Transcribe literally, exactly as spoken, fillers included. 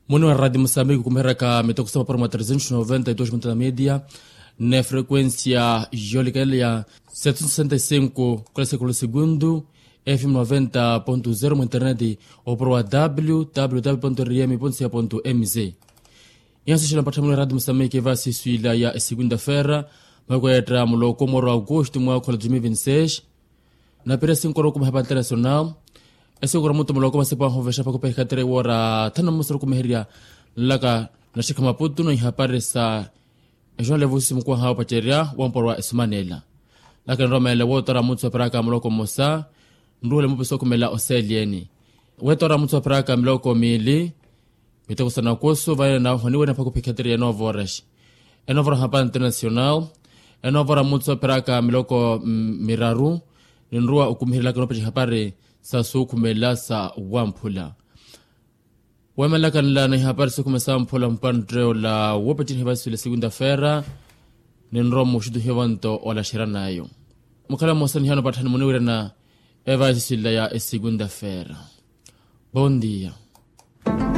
Muni wa Radio Moçambique kumereka metokusema por trezentos e noventa e dois pontos média na frequência jolical ya setecentos e sessenta e cinco km segundo F M noventa ponto zero na internet ou por w w w ponto r m ponto c a ponto m z. E assim nós partamos na Radio Moçambique vai se suila ya segunda-feira, magoetra mulo komoro agosto mwaka wa dois mil e vinte e seis. Na pera cinco ro kuma hapa internacional. Ese ora muito mulo kuma sepa honvesha pa kupeka tere ora tana musoro kumeheria laka na shika maputu no ihapare sa João levusi mkuu hao pacheria wamporwa Ismanela. Laka nroma ele wotora mutu paraka mloko mosa ndule mupiso kumela oselieni. Wetora mutu paraka mloko mili mitako sana koso vaya na honiwe na pa kupeka tere no vorash. Enovora hapa internacional enovora mutu paraka mloko miraru nrua ukumihila kana pa hapare sa so kumela sa wampula. Wamelaka nilana hapari siku mesa mpula mpandreo la wapatini hebasi la segunda-feira ninromo shudu hewanto wala shirana ayo. Mukala mwasani hano patani muniwira na eva sila ya segunda-feira. Bom dia.